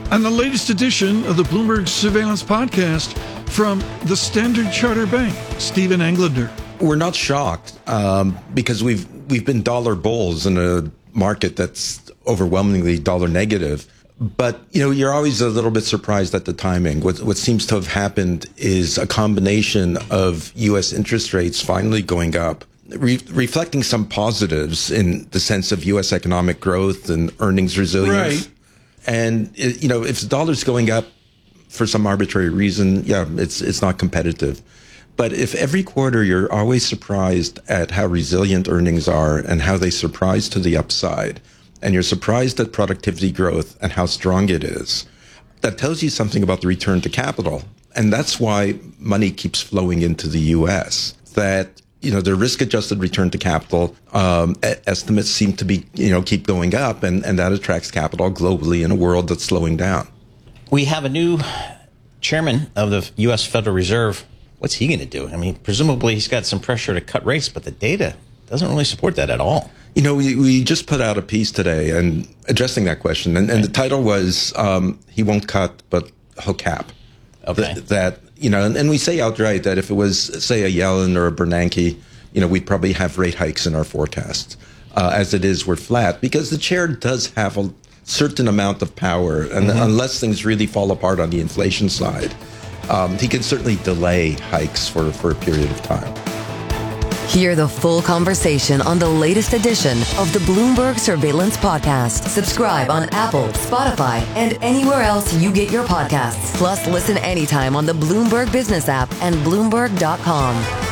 on the latest edition of the Bloomberg Surveillance Podcast from the Standard Chartered Bank. Stephen Englander. We're not shocked because we've been dollar bulls in a market that's overwhelmingly dollar negative. But, you're always a little bit surprised at the timing. What seems to have happened is a combination of U.S. interest rates finally going up, reflecting some positives in the sense of U.S. economic growth and earnings resilience. Right. And, if the dollar's going up for some arbitrary reason, it's not competitive. But if every quarter you're always surprised at how resilient earnings are and how they surprise to the upside, and you're surprised at productivity growth and how strong it is, that tells you something about the return to capital. And that's why money keeps flowing into the U.S. That, the risk-adjusted return to capital estimates seem to be, keep going up, and that attracts capital globally in a world that's slowing down. We have a new chairman of the U.S. Federal Reserve. What's he going to do? I mean, presumably he's got some pressure to cut rates, but the data doesn't really support that at all. We just put out a piece today and addressing that question, and the title was "He Won't Cut, but He'll Cap." Okay. And we say outright that if it was, say, a Yellen or a Bernanke, we'd probably have rate hikes in our forecast. As it is, we're flat because the chair does have a certain amount of power, and unless things really fall apart on the inflation side, he can certainly delay hikes for a period of time. Hear the full conversation on the latest edition of the Bloomberg Surveillance Podcast. Subscribe on Apple, Spotify, and anywhere else you get your podcasts. Plus, listen anytime on the Bloomberg Business app and Bloomberg.com.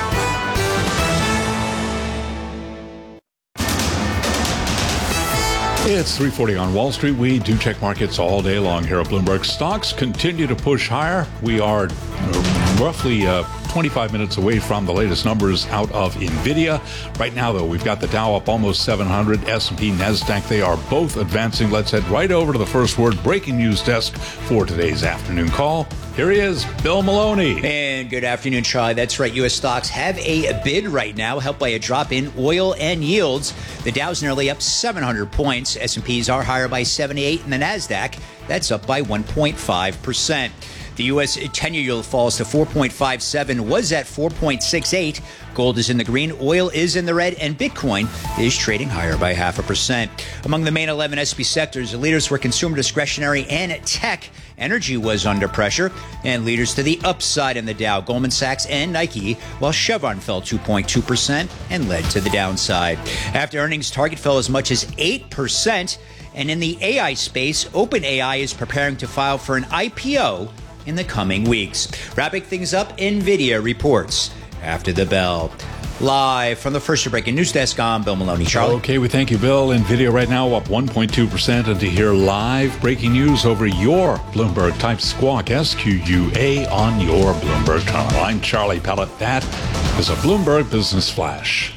It's 3:40 on Wall Street. We do check markets all day long here at Bloomberg. Stocks continue to push higher. We are roughly 25 minutes away from the latest numbers out of NVIDIA. Right now, though, we've got the Dow up almost 700, S&P, NASDAQ. They are both advancing. Let's head right over to the first word breaking news desk for today's afternoon call. Here he is, Bill Maloney. And good afternoon, Charlie. That's right. U.S. stocks have a bid right now, helped by a drop in oil and yields. The Dow's nearly up 700 points. S&Ps are higher by 78, and the NASDAQ, that's up by 1.5%. The U.S. 10-year yield falls to 4.57, was at 4.68. Gold is in the green, oil is in the red, and Bitcoin is trading higher by 0.5%. Among the main 11 S&P sectors, the leaders were consumer discretionary and tech. Energy was under pressure, and leaders to the upside in the Dow, Goldman Sachs and Nike, while Chevron fell 2.2% and led to the downside. After earnings, Target fell as much as 8%, and in the AI space, OpenAI is preparing to file for an IPO in the coming weeks. Wrapping things up, NVIDIA reports after the bell. Live from the First Breaking News Desk, I'm Bill Maloney. Charlie? Okay, we thank you, Bill. NVIDIA right now up 1.2%. And to hear live breaking news over your Bloomberg, type Squawk, SQUA, on your Bloomberg terminal. I'm Charlie Pellet. That is a Bloomberg Business Flash.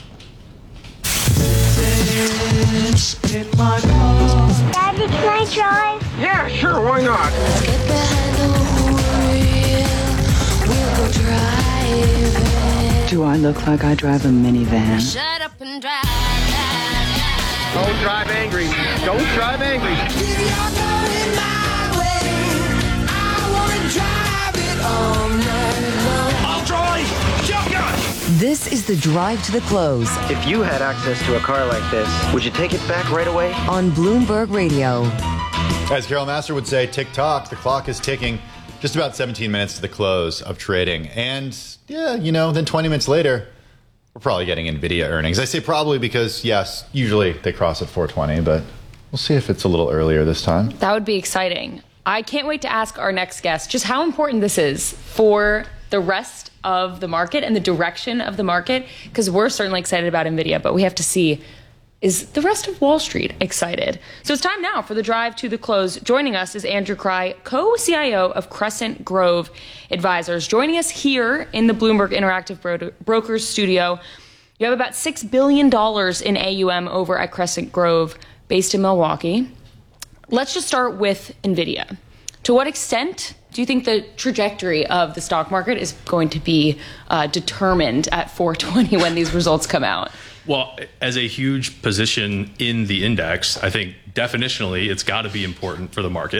Daddy, can I drive? Yeah, sure, why not? Let's get behind the wheel. We'll go driving. Do I look like I drive a minivan? Shut up and drive. Don't drive angry. Don't drive angry. You're going my way. I want to drive it all night long. I'll drive. Shotgun. This is the Drive to the Close If you had access to a car like this, would you take it back right away? on Bloomberg Radio. As Carol Master would say, tick-tock, the clock is ticking. Just about 17 minutes to the close of trading. And, yeah, then 20 minutes later, we're probably getting NVIDIA earnings. I say probably because, yes, usually they cross at 420, but we'll see if it's a little earlier this time. That would be exciting. I can't wait to ask our next guest just how important this is for the rest of the market and the direction of the market, because we're certainly excited about NVIDIA, but we have to see, is the rest of Wall Street excited? So it's time now for the Drive to the Close. Joining us is Andrew Krye, co-CIO of Crescent Grove Advisors. Joining us here in the Bloomberg Interactive Brokers studio, you have about $6 billion in AUM over at Crescent Grove, based in Milwaukee. Let's just start with NVIDIA. To what extent do you think the trajectory of the stock market is going to be determined at 420 when these results come out? Well, as a huge position in the index, I think definitionally it's got to be important for the market.